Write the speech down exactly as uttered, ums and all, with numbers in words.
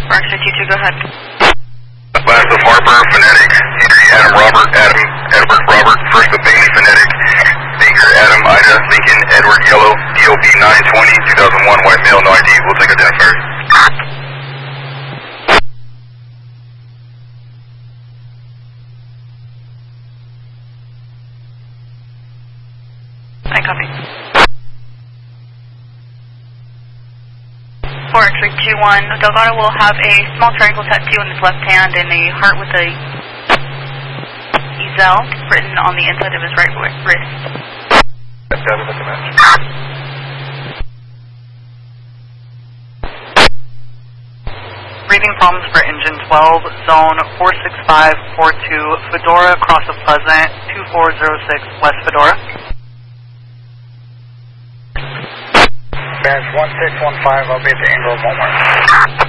Roxy two two, go ahead. Last of Harper, Phonetic, Henry, Adam, Robert, Adam, Edward, Robert, first of Bailey, Phonetic, Baker, Adam, Ida, Lincoln, Edward, Yellow, D O B nine twenty, two thousand one, white male, no I D, we'll take identifiers. I copy. four X ray two one, Delgado will have a small triangle tattoo on his left hand and a heart with a Ezel written on the inside of his right wrist. That's down in the command. Reading problems for engine twelve, zone four six five four two, Fedora, Cross of Pleasant, two four zero six, West Fedora. Bench one six one five, I'll be at the angle of Walmart.